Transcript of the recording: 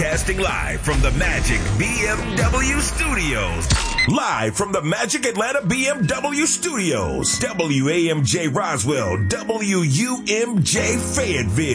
Casting live from the Magic BMW Studios. Live from the Magic Atlanta BMW Studios. WAMJ Roswell, WUMJ Fayetteville.